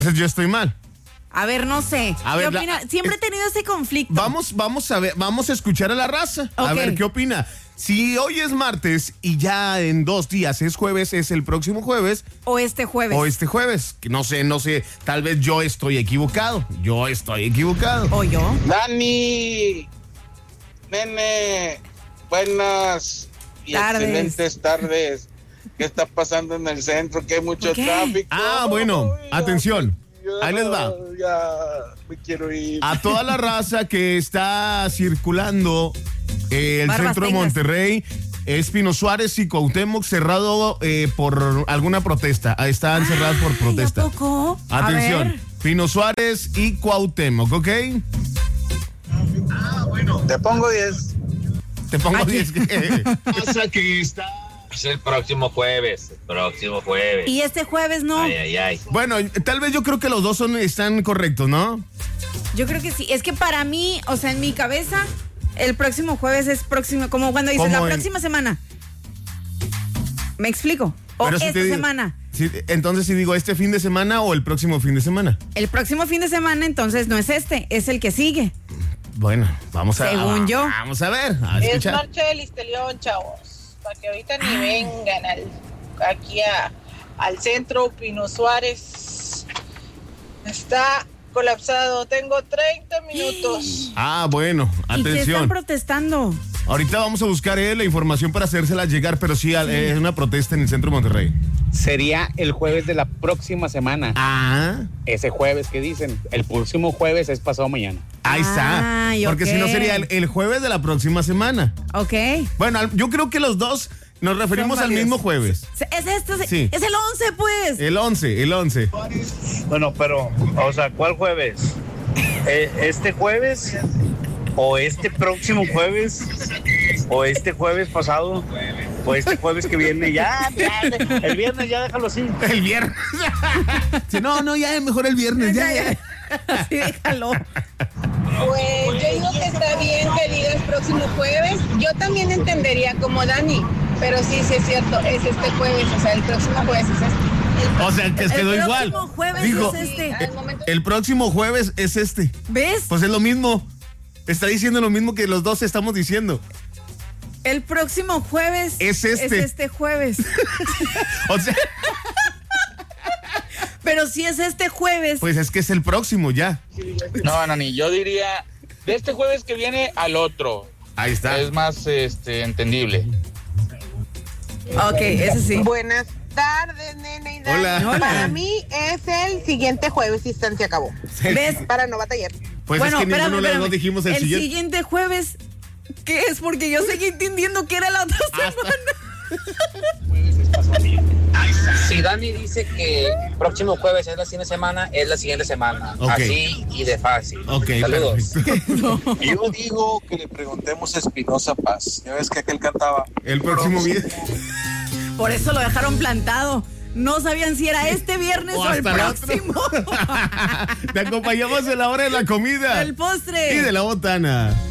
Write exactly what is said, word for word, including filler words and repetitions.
Entonces yo estoy mal. A ver, no sé. A ¿Qué ver, opina? la- Siempre he tenido ese conflicto. Vamos, vamos a ver, vamos a escuchar a la raza. A Ok. ver qué opina. Si hoy es martes y ya en dos días es jueves, es el próximo jueves O este jueves. o este jueves. Que No sé, no sé. Tal vez yo estoy equivocado. Yo estoy equivocado. O yo. Dani, nene, buenas y Tardes. excelentes tardes. ¿Qué está pasando en el centro? Que hay mucho ¿Por qué? tráfico. Ah, bueno, Ay, atención. ya, Ahí les va. Ya, me quiero ir. A toda la raza que está circulando eh, el Barbas centro de tengas. Monterrey, es Pino Suárez y Cuauhtémoc cerrado eh, por alguna protesta. Ahí están cerrados por protesta. ¿A poco? A Atención, ver. Pino Suárez y Cuauhtémoc, ¿ok? Te pongo diez. Te pongo Aquí. diez. Pasa que está. Es el próximo jueves. El próximo jueves. Y este jueves no. Ay, ay, ay. Bueno, tal vez yo creo que los dos son, están correctos, ¿no? Yo creo que sí. Es que para mí, o sea, en mi cabeza, el próximo jueves es próximo. Como cuando dices ¿Cómo la en- próxima semana. ¿Me explico? O Pero si esta te digo- semana. si- entonces, si digo este fin de semana o el próximo fin de semana. El próximo fin de semana, entonces no es este, es el que sigue. Bueno, vamos a Según yo. Vamos a ver, a Es escuchar. marcha del Istelión, chavos. Para que ahorita ni vengan al, aquí a, al centro. Pino Suárez está colapsado. Tengo treinta minutos. Ah, bueno, Y te están atención. protestando. Ahorita vamos a buscar eh, la información para hacérsela llegar, pero sí, eh, es una protesta en el centro de Monterrey. Sería el jueves de la próxima semana. Ah, Ese jueves que dicen. El próximo jueves es pasado mañana. ahí está. Ay, Porque si no ok. sería el, el jueves de la próxima semana. Ok. Bueno, al- yo creo que los dos nos referimos Son al válidos. mismo jueves. Se- Es este, Sí. es el once, pues. El once, el once. Bueno, pero, o sea, ¿cuál jueves? Eh, ¿Este jueves? ¿O este próximo jueves? ¿O este jueves pasado? ¿O este jueves que viene? Ya, ya, el viernes ya déjalo así. El viernes. Sí, no, no, ya mejor el viernes, ya, ya. Así déjalo. Pues yo digo que está bien que digas próximo jueves. Yo también entendería como Dani. Pero sí, sí es cierto, es este jueves. O sea, el próximo jueves es este. O sea, que El quedó igual. próximo jueves Dijo, es este. Al momento- el próximo jueves es este. ¿Ves? Pues es lo mismo. Está diciendo lo mismo que los dos estamos diciendo. El próximo jueves Es este. es este jueves. O sea, Pero si es este jueves. pues es que es el próximo ya. No, Nani, yo diría de este jueves que viene al otro. Ahí está. Es más este, entendible. Ok, ese sí. Buenas tardes, nene y Dani. Hola. Hola. Para mí es el siguiente jueves y se acabó. ¿Ves? Para no batallar. Pues bueno, es que espérame, ninguno de los espérame. dos dijimos el, el siguiente. siguiente jueves, ¿qué es? Porque yo seguí entendiendo que era la otra Hasta- semana. Si Dani dice que el próximo jueves es la siguiente semana, es la siguiente semana. Ok. Así y de fácil. Ok, Saludos. perfecto. Yo digo que le preguntemos a Espinosa Paz. Ya ves que aquel cantaba. El próximo viernes. Por eso lo dejaron plantado. No sabían si era este viernes O o, el hasta el otro. próximo. Te acompañamos en la hora de la comida El postre. y de la botana.